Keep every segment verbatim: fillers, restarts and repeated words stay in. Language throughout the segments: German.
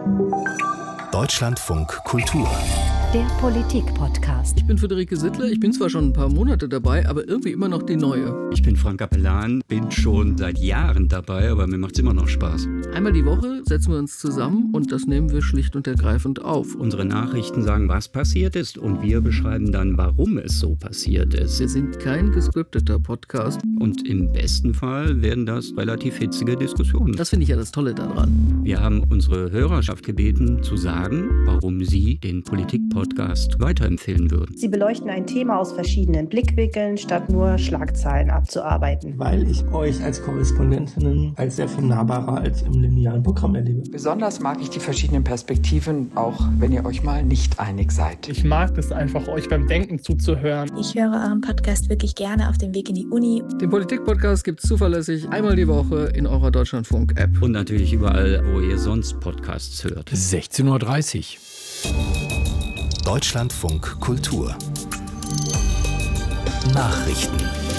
Deutschlandfunk Kultur. Der Politik-Podcast. Ich bin Friederike Sittler, ich bin zwar schon ein paar Monate dabei, aber irgendwie immer noch die Neue. Ich bin Frank Capellan, bin schon seit Jahren dabei, aber mir macht es immer noch Spaß. Einmal die Woche setzen wir uns zusammen und das nehmen wir schlicht und ergreifend auf. Unsere Nachrichten sagen, was passiert ist, und wir beschreiben dann, warum es so passiert ist. Wir sind kein gescripteter Podcast. Und im besten Fall werden das relativ hitzige Diskussionen. Das finde ich ja das Tolle daran. Wir haben unsere Hörerschaft gebeten, zu sagen, warum sie den Politik-Podcast weiterempfehlen würden. Sie beleuchten ein Thema aus verschiedenen Blickwinkeln, statt nur Schlagzeilen abzuarbeiten. Weil ich euch als Korrespondentinnen als sehr viel nahbarer als im linearen Programm erlebe. Besonders mag ich die verschiedenen Perspektiven, auch wenn ihr euch mal nicht einig seid. Ich mag es einfach, euch beim Denken zuzuhören. Ich höre euren Podcast wirklich gerne auf dem Weg in die Uni. Den Politik-Podcast gibt es zuverlässig einmal die Woche in eurer Deutschlandfunk-App. Und natürlich überall, wo ihr sonst Podcasts hört. sechzehn Uhr dreißig. Deutschlandfunk Kultur. Nachrichten.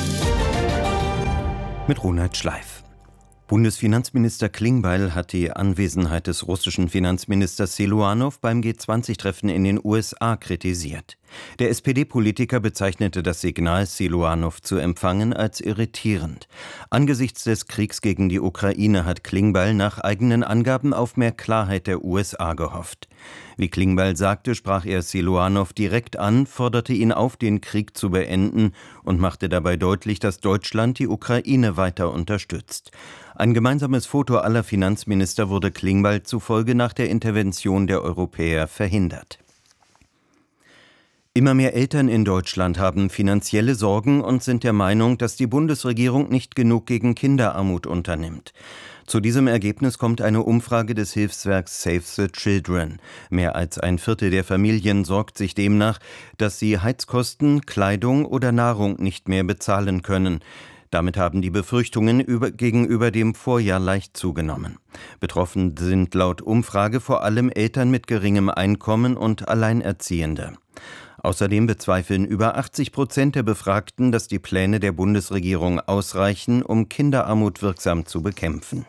Mit Ronald Schleif. Bundesfinanzminister Klingbeil hat die Anwesenheit des russischen Finanzministers Siluanow beim G zwanzig Treffen in den U S A kritisiert. Der S P D-Politiker bezeichnete das Signal, Siluanow zu empfangen, als irritierend. Angesichts des Kriegs gegen die Ukraine hat Klingbeil nach eigenen Angaben auf mehr Klarheit der U S A gehofft. Wie Klingbeil sagte, sprach er Siluanow direkt an, forderte ihn auf, den Krieg zu beenden und machte dabei deutlich, dass Deutschland die Ukraine weiter unterstützt. Ein gemeinsames Foto aller Finanzminister wurde Klingbeil zufolge nach der Intervention der Europäer verhindert. Immer mehr Eltern in Deutschland haben finanzielle Sorgen und sind der Meinung, dass die Bundesregierung nicht genug gegen Kinderarmut unternimmt. Zu diesem Ergebnis kommt eine Umfrage des Hilfswerks Save the Children. Mehr als ein Viertel der Familien sorgt sich demnach, dass sie Heizkosten, Kleidung oder Nahrung nicht mehr bezahlen können. Damit haben die Befürchtungen über, gegenüber dem Vorjahr leicht zugenommen. Betroffen sind laut Umfrage vor allem Eltern mit geringem Einkommen und Alleinerziehende. Außerdem bezweifeln über achtzig Prozent der Befragten, dass die Pläne der Bundesregierung ausreichen, um Kinderarmut wirksam zu bekämpfen.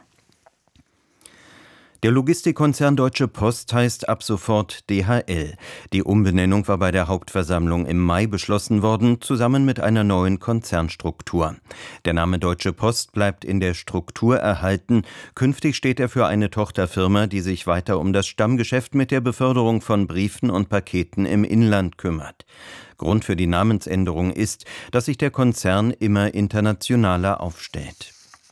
Der Logistikkonzern Deutsche Post heißt ab sofort D H L. Die Umbenennung war bei der Hauptversammlung im Mai beschlossen worden, zusammen mit einer neuen Konzernstruktur. Der Name Deutsche Post bleibt in der Struktur erhalten. Künftig steht er für eine Tochterfirma, die sich weiter um das Stammgeschäft mit der Beförderung von Briefen und Paketen im Inland kümmert. Grund für die Namensänderung ist, dass sich der Konzern immer internationaler aufstellt.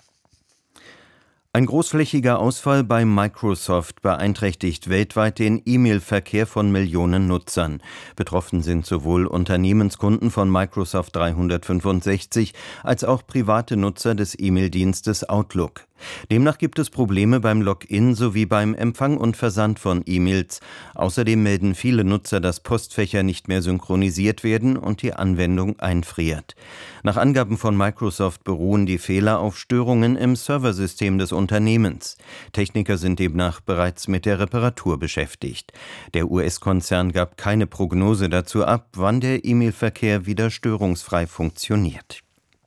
Ein großflächiger Ausfall bei Microsoft beeinträchtigt weltweit den E-Mail-Verkehr von Millionen Nutzern. Betroffen sind sowohl Unternehmenskunden von Microsoft dreihundertfünfundsechzig als auch private Nutzer des E-Mail-Dienstes Outlook. Demnach gibt es Probleme beim Login sowie beim Empfang und Versand von E-Mails. Außerdem melden viele Nutzer, dass Postfächer nicht mehr synchronisiert werden und die Anwendung einfriert. Nach Angaben von Microsoft beruhen die Fehler auf Störungen im Serversystem des Unternehmens. Techniker sind demnach bereits mit der Reparatur beschäftigt. Der U S-Konzern gab keine Prognose dazu ab, wann der E-Mail-Verkehr wieder störungsfrei funktioniert.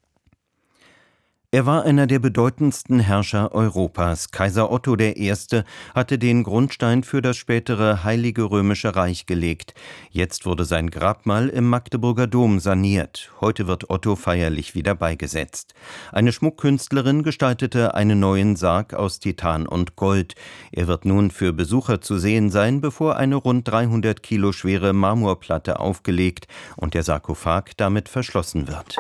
Er war einer der bedeutendsten Herrscher Europas. Kaiser Otto der Erste hatte den Grundstein für das spätere Heilige Römische Reich gelegt. Jetzt wurde sein Grabmal im Magdeburger Dom saniert. Heute wird Otto feierlich wieder beigesetzt. Eine Schmuckkünstlerin gestaltete einen neuen Sarg aus Titan und Gold. Er wird nun für Besucher zu sehen sein, bevor eine rund dreihundert Kilo schwere Marmorplatte aufgelegt und der Sarkophag damit verschlossen wird.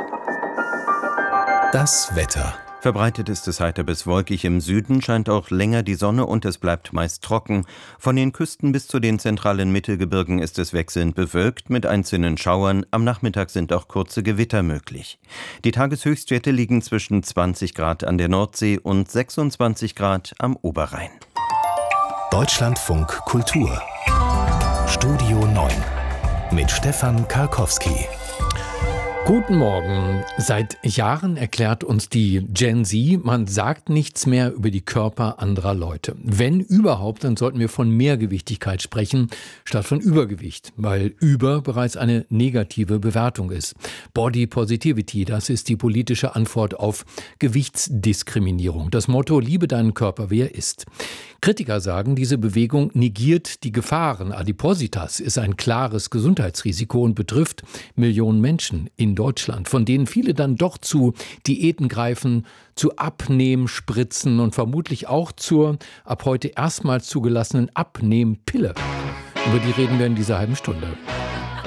Das Wetter. Verbreitet ist es heiter bis wolkig. Im Süden scheint auch länger die Sonne und es bleibt meist trocken. Von den Küsten bis zu den zentralen Mittelgebirgen ist es wechselnd bewölkt mit einzelnen Schauern. Am Nachmittag sind auch kurze Gewitter möglich. Die Tageshöchstwerte liegen zwischen zwanzig Grad an der Nordsee und sechsundzwanzig Grad am Oberrhein. Deutschlandfunk Kultur. Studio neun mit Stefan Karkowski. Guten Morgen. Seit Jahren erklärt uns die Gen Z, man sagt nichts mehr über die Körper anderer Leute. Wenn überhaupt, dann sollten wir von Mehrgewichtigkeit sprechen, statt von Übergewicht, weil über bereits eine negative Bewertung ist. Body Positivity, das ist die politische Antwort auf Gewichtsdiskriminierung. Das Motto, liebe deinen Körper, wie er ist. Kritiker sagen, diese Bewegung negiert die Gefahren. Adipositas ist ein klares Gesundheitsrisiko und betrifft Millionen Menschen in Deutschland, von denen viele dann doch zu Diäten greifen, zu Abnehmspritzen und vermutlich auch zur ab heute erstmals zugelassenen Abnehmpille. Über die reden wir in dieser halben Stunde.